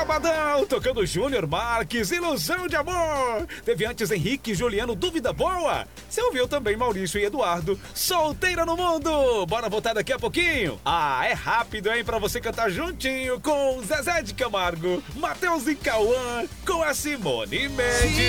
Sabadão, tocando Júnior Marques, Ilusão de Amor. Teve antes Henrique e Juliano, Dúvida Boa. Você ouviu também Maurício e Eduardo, Solteira no Mundo. Bora voltar daqui a pouquinho? Ah, é rápido, hein? Pra você cantar juntinho com Zezé de Camargo, Matheus e Cauã, com a Simone Mendes.